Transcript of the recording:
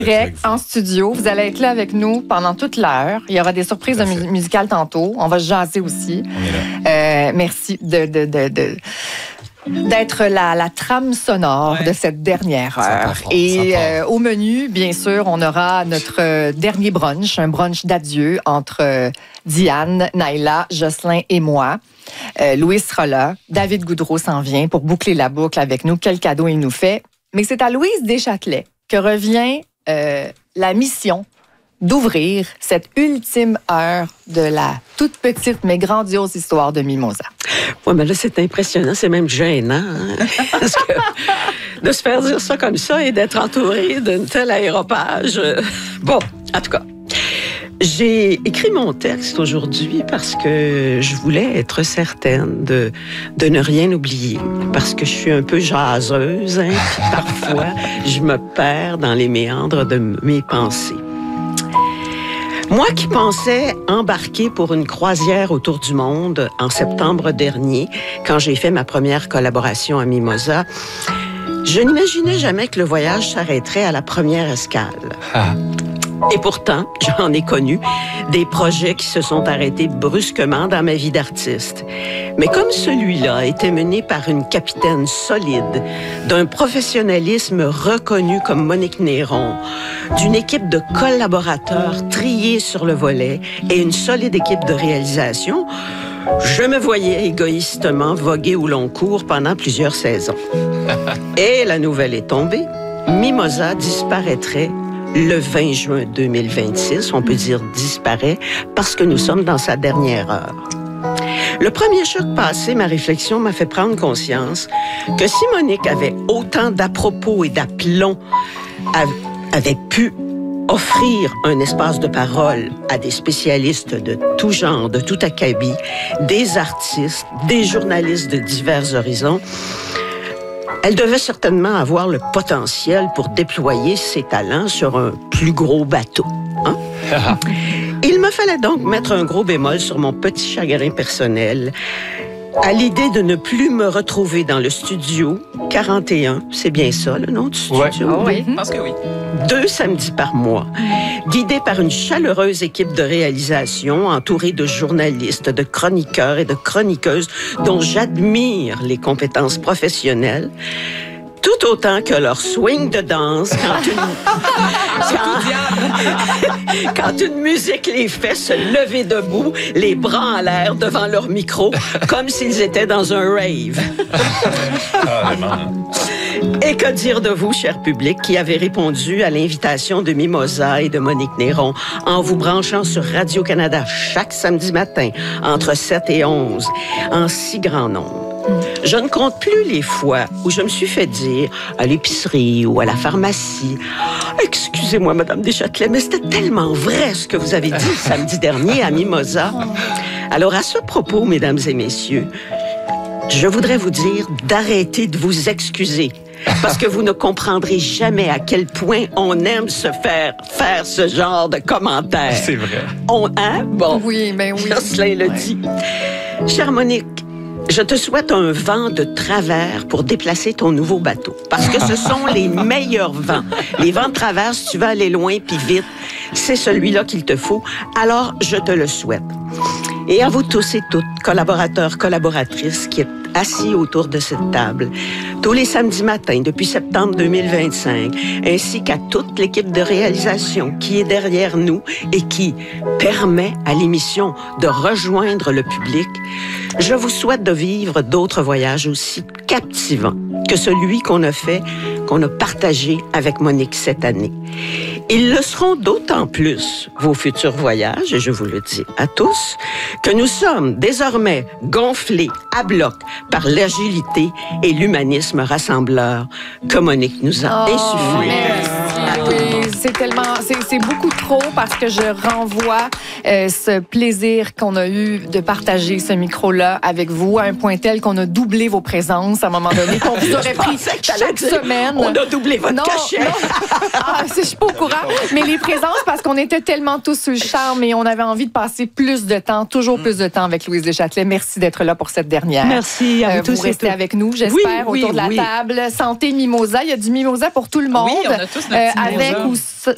direct en studio. Vous allez être là avec nous pendant toute l'heure. Il y aura des surprises musicales tantôt. On va se jaser aussi. On est là. Merci d'être la trame sonore de cette dernière heure. Et au menu, bien sûr, on aura notre dernier brunch, un brunch d'adieu entre Diane, Naila, Jocelyn et moi. Louis sera là. David Goudreau s'en vient pour boucler la boucle avec nous. Quel cadeau il nous fait. Mais c'est à Louise Deschâtelet que revient la mission d'ouvrir cette ultime heure de la toute petite mais grandiose histoire de Mimosa. Oui, mais là, c'est impressionnant, c'est même gênant. Hein? Parce que de se faire dire ça comme ça et d'être entouré d'un tel aéropage. Bon, en tout cas, j'ai écrit mon texte aujourd'hui parce que je voulais être certaine de ne rien oublier. Parce que je suis un peu jaseuse, hein, puis parfois, je me perds dans les méandres de mes pensées. Moi qui pensais embarquer pour une croisière autour du monde en septembre dernier, quand j'ai fait ma première collaboration à Mimosa, je n'imaginais jamais que le voyage s'arrêterait à la première escale. Et pourtant, j'en ai connu des projets qui se sont arrêtés brusquement dans ma vie d'artiste. Mais comme celui-là était mené par une capitaine solide, d'un professionnalisme reconnu comme Monique Néron, d'une équipe de collaborateurs triés sur le volet et une solide équipe de réalisation, je me voyais égoïstement voguer au long cours pendant plusieurs saisons. Et la nouvelle est tombée. Mimosa disparaîtrait le 20 juin 2026, on peut dire disparaît, parce que nous sommes dans sa dernière heure. Le premier choc passé, ma réflexion m'a fait prendre conscience que si Monique avait autant d'à-propos et d'aplomb, avait pu offrir un espace de parole à des spécialistes de tout genre, de tout acabit, des artistes, des journalistes de divers horizons, elle devait certainement avoir le potentiel pour déployer ses talents sur un plus gros bateau. Hein? Il me fallait donc mettre un gros bémol sur mon petit chagrin personnel à l'idée de ne plus me retrouver dans le studio 41, c'est bien ça le nom du studio? Oui, je pense que oui. 2 samedis par mois, guidé par une chaleureuse équipe de réalisation entourée de journalistes, de chroniqueurs et de chroniqueuses dont j'admire les compétences professionnelles, tout autant que leur swing de danse quand une musique les fait se lever debout, les bras en l'air devant leur micro, comme s'ils étaient dans un rave. Et que dire de vous, cher public, qui avez répondu à l'invitation de Mimosa et de Monique Néron en vous branchant sur Radio-Canada chaque samedi matin entre 7 et 11 en si grand nombre. Je ne compte plus les fois où je me suis fait dire à l'épicerie ou à la pharmacie « Excusez-moi, Madame Deschâtelet, mais c'était tellement vrai ce que vous avez dit samedi dernier à Mimosa. » Alors, à ce propos, mesdames et messieurs, je voudrais vous dire d'arrêter de vous excuser. Parce que vous ne comprendrez jamais à quel point on aime se faire ce genre de commentaires. C'est vrai. Bon. Oui, mais oui. Jocelyn le dit. Chère Monique, je te souhaite un vent de travers pour déplacer ton nouveau bateau. Parce que ce sont les meilleurs vents. Les vents de travers, si tu veux aller loin puis vite, c'est celui-là qu'il te faut. Alors, je te le souhaite. Et à vous tous et toutes, collaborateurs, collaboratrices qui êtes assis autour de cette table, tous les samedis matins depuis septembre 2025, ainsi qu'à toute l'équipe de réalisation qui est derrière nous et qui permet à l'émission de rejoindre le public, je vous souhaite de vivre d'autres voyages aussi captivants que celui qu'on a partagé avec Monique cette année. Ils le seront d'autant plus, vos futurs voyages, et je vous le dis à tous, que nous sommes désormais gonflés à bloc par l'agilité et l'humanisme rassembleur que Monique nous a insufflé. C'est beaucoup trop parce que je renvoie ce plaisir qu'on a eu de partager ce micro-là avec vous à un point tel qu'on a doublé vos présences à un moment donné, qu'on vous aurait pris chaque semaine. On a doublé votre cachet. Je suis pas au courant. Mais les présences, parce qu'on était tellement tous sous le charme et on avait envie de passer plus de temps, toujours plus de temps avec Louise Deschâtelet. Merci d'être là pour cette dernière. Merci à vous tous. Vous restez avec nous, j'espère, autour de la table. Santé Mimosa. Il y a du Mimosa pour tout le monde. Oui, on a tous notre petit avec Mimosa.